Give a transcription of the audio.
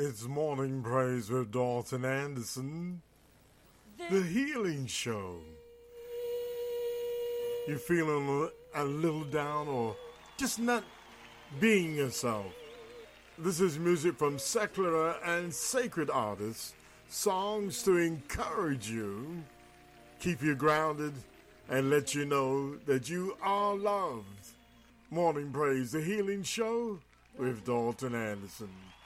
It's Morning Praise with Dalton Anderson, the Healing Show. You're feeling a little down or just not being yourself. This is music from secular and sacred artists, songs to encourage you, keep you grounded, and let you know that you are loved. Morning Praise, the Healing Show with Dalton Anderson.